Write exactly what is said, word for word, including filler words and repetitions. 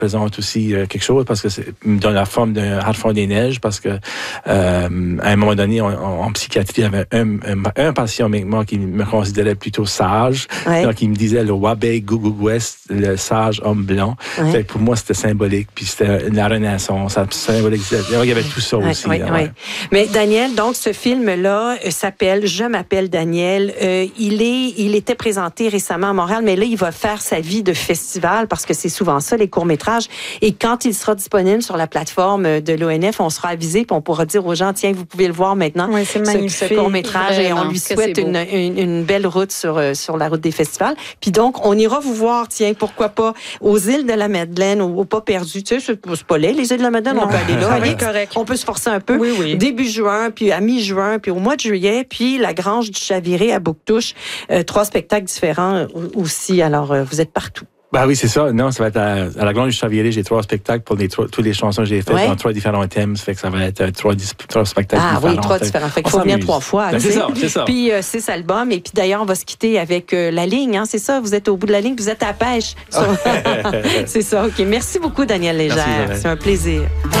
représente aussi euh, quelque chose parce que c'est dans la forme d'un Hartford des Neiges, parce que euh, à un moment donné, on, on, en psychiatrie, il y avait un, un, un patient avec moi qui me considérait plutôt sage. Ouais. Donc, il me disait le Wabé Gugugwest, le sage homme blanc. Ouais. Fait que pour moi, c'était symbolique. Puis c'était la Renaissance, ça symbolisait. Il y avait tout ça ouais, aussi. Ouais, là, ouais. Ouais. Mais Daniel, donc, ce film-là euh, s'appelle Je m'appelle Daniel. Euh, il est, il était présenté récemment à Montréal, mais là, il va faire sa vie de festival parce que c'est souvent ça, les courts-métrages. Et quand il sera disponible sur la plateforme de l'O N F, on sera avisé puis on pourra dire aux gens, tiens, vous pouvez le voir maintenant, oui, c'est magnifique, ce court-métrage. vraiment, et on lui souhaite une, une, une belle route sur, sur la route des festivals. Puis donc, on ira vous voir, tiens, pourquoi pas, aux îles de la Madeleine, au, au Pas Perdu. Tu sais, c'est, c'est pas laid, les îles de la Madeleine, non, on peut aller là. Allez, correct. On peut se forcer un peu. Oui, oui. Début juin, puis à mi-juin, puis au mois de juillet, puis la Grange du Chaviré à Bouctouche. Euh, trois spectacles différents aussi. Alors, euh, vous êtes partout. Ben oui, c'est ça. Non, ça va être à, à la Grange du Chaviré. J'ai trois spectacles pour les trois, toutes les chansons que j'ai faites ouais. dans trois différents thèmes. Ça fait que ça va être trois, trois spectacles ah, différents. Ah oui, trois différents. Fait qu'il faut venir trois fois. Ben, c'est ça, c'est ça. Puis euh, six albums. Et puis d'ailleurs, on va se quitter avec euh, la ligne. Hein, c'est ça, vous êtes au bout de la ligne, vous êtes à la pêche. C'est ça. OK. Merci beaucoup, Daniel Légère. Merci, c'est un plaisir.